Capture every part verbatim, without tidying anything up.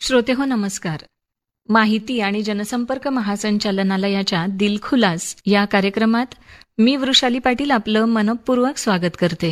श्रोते हो नमस्कार. माहिती आणि जनसंपर्क महासंचालनालयाच्या दिलखुलास या कार्यक्रमात मी वृषाली पाटील आपलं मनपूर्वक स्वागत करते.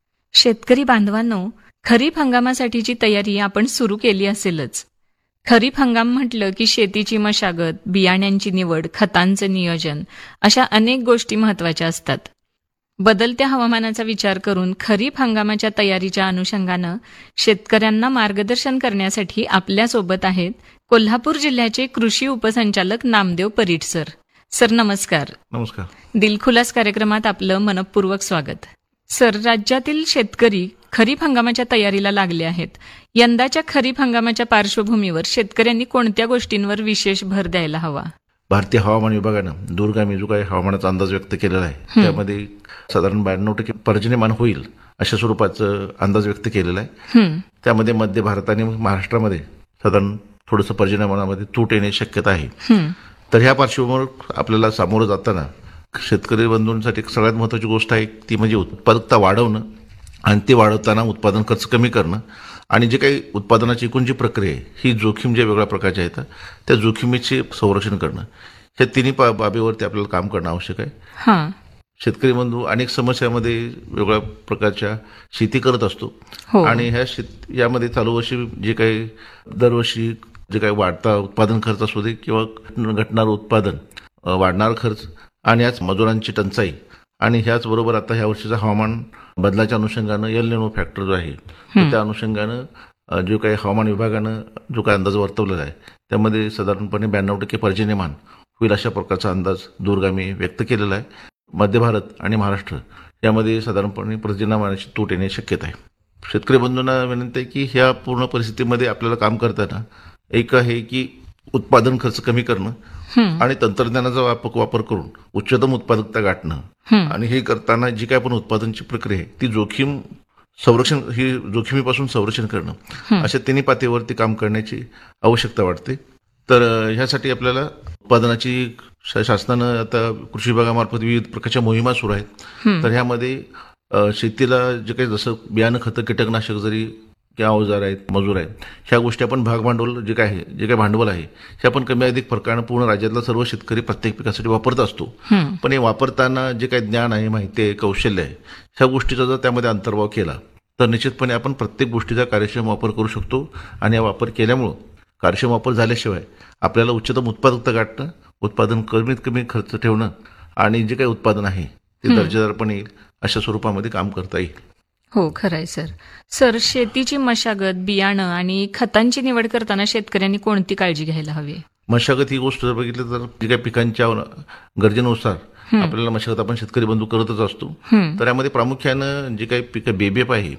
शेतकरी बांधवांनो, खरीप हंगामासाठीची तयारी आपण सुरू केली असेलच. खरीप हंगाम म्हटलं की शेतीची मशागत, बियाण्यांची निवड, खतांचं नियोजन अशा अनेक गोष्टी महत्त्वाच्या असतात. बदलत्या हवामानाचा विचार करून खरीप हंगामाच्या तयारीच्या अनुषंगानं शेतकऱ्यांना मार्गदर्शन करण्यासाठी आपल्यासोबत आहेत कोल्हापूर जिल्ह्याचे कृषी उपसंचालक नामदेव परीट सर. सर नमस्कार. नमस्कार. दिलखुलास कार्यक्रमात आपलं मनपूर्वक स्वागत. सर, राज्यातील शेतकरी खरीप हंगामाच्या तयारीला लागले आहेत. यंदाच्या खरीप हंगामाच्या पार्श्वभूमीवर शेतकऱ्यांनी कोणत्या गोष्टींवर विशेष भर द्यायला हवा? भारतीय हवामान विभागानं दूरगामी जो काही हवामानाचा अंदाज व्यक्त केलेला आहे त्यामध्ये साधारण ब्याण्णव टक्के पर्जन्यमान होईल अशा स्वरूपाचा अंदाज व्यक्त केलेला आहे. त्यामध्ये मध्य भारत आणि महाराष्ट्रामध्ये साधारण थोडंसं पर्जन्यमानामध्ये तूट येण्याची शक्यता आहे. तर ह्या पार्श्वभूमीवर आपल्याला सामोरं जाताना शेतकरी बंधूंसाठी सगळ्यात महत्त्वाची गोष्ट आहे ती म्हणजे उत्पादकता वाढवणं आणि ते वाढवताना उत्पादन खर्च कमी करणं आणि जे काही उत्पादनाची एकूण जी प्रक्रिया आहे ही जोखीम ज्या वेगळ्या प्रकारच्या आहेत त्या जोखीमीचे संरक्षण करणं, ह्या तिन्ही बाबीवरती आपल्याला काम करणं आवश्यक आहे. शेतकरी बंधू अनेक समस्यामध्ये वेगळ्या प्रकारच्या शेती करत असतो आणि ह्या शेत यामध्ये चालू वर्षी जे काही दरवर्षी जे काही वाढता उत्पादन खर्च असू दे किंवा घटणारं उत्पादन, वाढणारा खर्च आणि याच मजुरांची टंचाई आणि ह्याचबरोबर आता ह्या वर्षीचा हवामान बदलाच्या अनुषंगानं एल निनो फॅक्टर जो आहे त्या अनुषंगानं जो काही हवामान विभागानं जो काही अंदाज वर्तवलेला आहे त्यामध्ये साधारणपणे ब्याण्णव टक्के पर्जन्यमान होईल अशा प्रकारचा अंदाज दूरगामी व्यक्त केलेला आहे. मध्य भारत आणि महाराष्ट्र यामध्ये साधारणपणे पर्जन्यमानाची तूट येण्याची शक्यता आहे. शेतकरी बंधूंना विनंती आहे की ह्या पूर्ण परिस्थितीमध्ये आपल्याला काम करताना एक आहे की उत्पादन खर्च कमी करणं आणि तंत्रज्ञानाचा वापर करून उच्चतम उत्पादकता गाठणं आणि हे करताना जी काय आपण उत्पादनाची प्रक्रिया आहे ती जोखीम संरक्षण ही जोखीमीपासून संरक्षण करणं अशा तिन्ही पातळीवरती काम करण्याची आवश्यकता वाटते. तर ह्यासाठी आपल्याला उत्पादनाची शासनानं आता कृषी विभागामार्फत विविध प्रकारच्या मोहिमा सुरू आहेत. तर ह्यामध्ये शेतीला जे काही जसं बियाणं, खतं, कीटकनाशक जरी किंवा अवजार आहेत, मजूर आहेत, ह्या गोष्टी आपण भाग भांडवल जे काय आहे जे काही भांडवल आहे हे आपण कमी अधिक फरकानं पूर्ण राज्यातला सर्व शेतकरी प्रत्येक पिकासाठी वापरत असतो. पण हे वापरताना जे काही ज्ञान आहे, माहिती आहे, कौशल्य आहे, ह्या गोष्टीचा जर त्यामध्ये अंतर्भाव केला तर निश्चितपणे आपण प्रत्येक गोष्टीचा कार्यक्षम वापर करू शकतो आणि हा वापर केल्यामुळं कार्यक्षम वापर झाल्याशिवाय आपल्याला उच्चतम उत्पादकता गाठणं, उत्पादन कमीत कमी खर्च ठेवणं आणि जे काही उत्पादन आहे ते दर्जेदारपणे येईल अशा स्वरूपामध्ये काम करता येईल. हो, खरंय सर. सर, शेतीची मशागत, बियाणं आणि खतांची निवड करताना शेतकऱ्यांनी कोणती काळजी घ्यायला हवी? मशागत ही गोष्ट जर बघितलं तर जे काही पिकांच्या गरजेनुसार आपल्याला मशागत आपण शेतकरी बंधू करतच असतो. तर यामध्ये प्रामुख्यानं जे काही पिकं बेबेप आहे,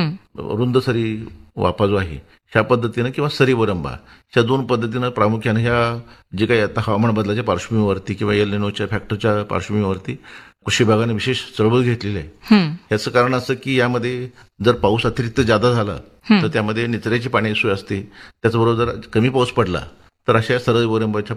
रुंद सरी वापा जो आहे ह्या पद्धतीनं किंवा सरी वरंबा ह्या दोन पद्धतीनं प्रामुख्यानं ह्या जे काही आता हवामान बदलाच्या पार्श्वभूमीवरती किंवा एल निनोच्या फॅक्टरच्या पार्श्वभूमीवरती कृषी विभागाने विशेष चळवळ घेतलेली आहे. याचं कारण असं की यामध्ये जर पाऊस अतिरिक्त जादा झाला तर त्यामध्ये निचऱ्याची पाण्याची सोय असते. त्याचबरोबर जर कमी पाऊस पडला तर अशा सरळ वरंबाच्या